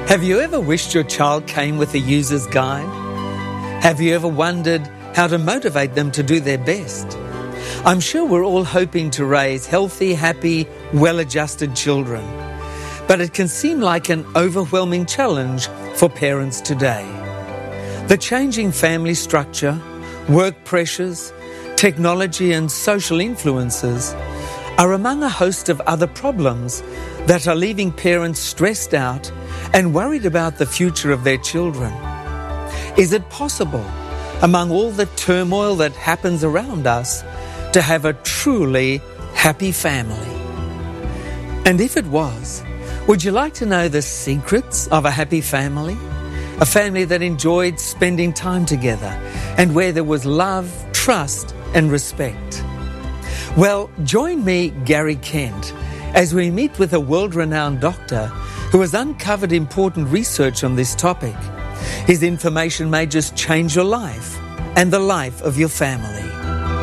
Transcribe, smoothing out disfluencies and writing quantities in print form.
Have you ever wished your child came with a user's guide? Have you ever wondered how to motivate them to do their best? I'm sure we're all hoping to raise healthy, happy, well-adjusted children. But it can seem like an overwhelming challenge for parents today. The changing family structure, work pressures, technology and social influences are among a host of other problems that are leaving parents stressed out and worried about the future of their children. Is it possible, among all the turmoil that happens around us, to have a truly happy family? And if it was, would you like to know the secrets of a happy family? A family that enjoyed spending time together and where there was love, trust and respect. Well, join me, Gary Kent, as we meet with a world-renowned doctor who has uncovered important research on this topic. His information may just change your life and the life of your family.